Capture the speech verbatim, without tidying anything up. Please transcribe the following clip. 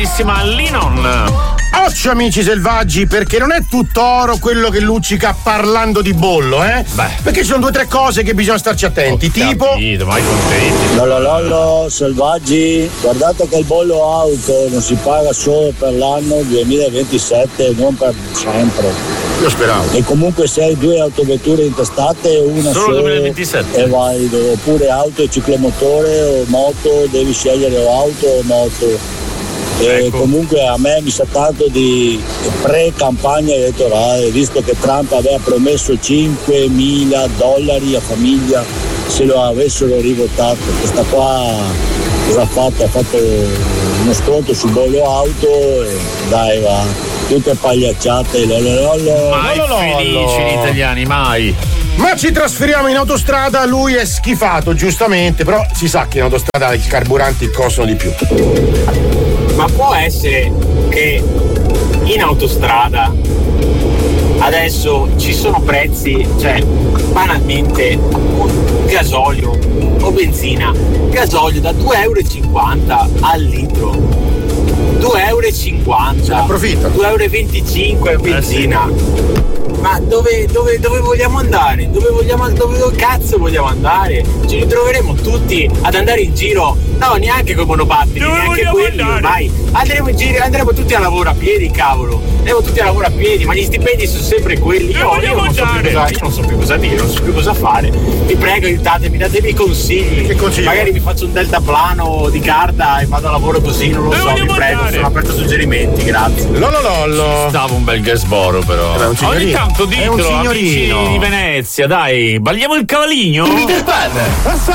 Linon. Occhio amici selvaggi, perché non è tutto oro quello che luccica parlando di bollo, eh? Beh. Perché ci sono due o tre cose che bisogna starci attenti, Ho tipo. Capito, vai contenti. Lollo lollo, selvaggi, guardate che il bollo auto non si paga solo per l'anno duemilaventisette, non per sempre. Io speravo. E comunque se hai due autovetture intestate, una Solo sola duemilaventisette. è valido, oppure auto e ciclomotore o moto, devi scegliere o auto o moto. E Ecco. comunque a me mi sa tanto di pre-campagna elettorale, visto che Trump aveva promesso cinquemila dollari a famiglia se lo avessero rivotato. Questa qua cosa ha fatto? Ha fatto uno sconto sul bollo auto e dai va, tutte pagliacciate, lollo lollo. Mai Lollo, lollo. felici gli italiani, mai. Ma ci trasferiamo in autostrada, lui è schifato, giustamente, però si sa che in autostrada i carburanti costano di più. Ma può essere che in autostrada adesso ci sono prezzi, cioè banalmente gasolio o benzina, gasolio da due euro e cinquanta al litro, due euro e cinquanta, approfitta. due euro e venticinque benzina. Ma dove, dove, dove vogliamo andare? Dove vogliamo dove, dove cazzo vogliamo andare? Ci ritroveremo tutti ad andare in giro, no, neanche con i monopattini, Dove neanche vogliamo quelli andare? ormai. Andremo in giro, andremo tutti a lavoro a piedi, cavolo. Andremo tutti a lavoro a piedi, ma gli stipendi sono sempre quelli. Io, io, non, so più cosa, io non so più cosa dire, non so più cosa fare. Vi prego, aiutatemi, datemi consigli. Che consigli? Magari mi faccio un deltaplano di carta e vado a lavoro così, non lo Dove so, vi vogliamo prego, andare? sono aperto a suggerimenti, grazie. Lollo lollo. Stava un bel gasboro però. Eh beh, un signorino. Ogni tanto È un ditelo, amici signorino. di Venezia, dai, balliamo il cavallino? Peter Pan.